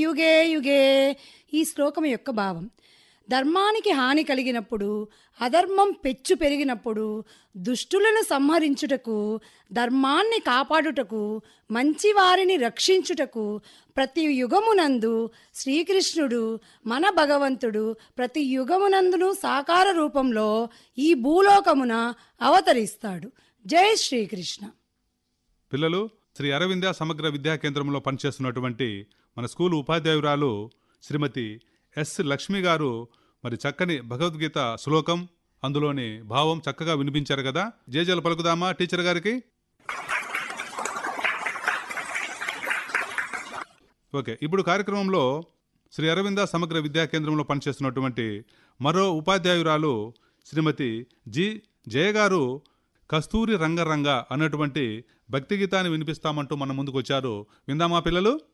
యుగే యుగే. ఈ శ్లోకం యొక్క భావం: ధర్మానికి హాని కలిగినప్పుడు, అధర్మం పెచ్చు పెరిగినప్పుడు, దుష్టులను సంహరించుటకు, ధర్మాన్ని కాపాడుటకు, మంచివారిని రక్షించుటకు ప్రతి యుగమునందు శ్రీకృష్ణుడు మన భగవంతుడు ప్రతి యుగమునందును సాకార రూపంలో ఈ భూలోకమున అవతరిస్తాడు. జై శ్రీకృష్ణ. పిల్లలు, శ్రీ అరవింద సమగ్ర విద్యా కేంద్రంలో పనిచేస్తున్నటువంటి మన స్కూలు ఉపాధ్యాయురాలు శ్రీమతి ఎస్ లక్ష్మి గారు మరి చక్కని భగవద్గీత శ్లోకం, అందులోని భావం చక్కగా వినిపించారు కదా. జేజేలు పలుకుదామా టీచర్ గారికి? ఓకే, ఇప్పుడు కార్యక్రమంలో శ్రీ అరవింద సమగ్ర విద్యా కేంద్రంలో పనిచేస్తున్నటువంటి మరో ఉపాధ్యాయురాలు శ్రీమతి జి జయ గారు కస్తూరి రంగరంగ అన్నటువంటి భక్తి గీతాన్ని వినిపిస్తామంటూ మన ముందుకు వచ్చారు. విందామా పిల్లలు?